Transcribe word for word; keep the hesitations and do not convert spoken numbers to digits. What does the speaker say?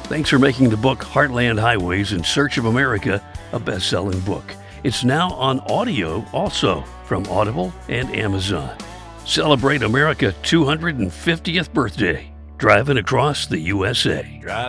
Thanks for making the book Heartland Highways in Search of America a best-selling book. It's now on audio also from Audible and Amazon. Celebrate America's two hundred fiftieth birthday, driving across the U S A. Driving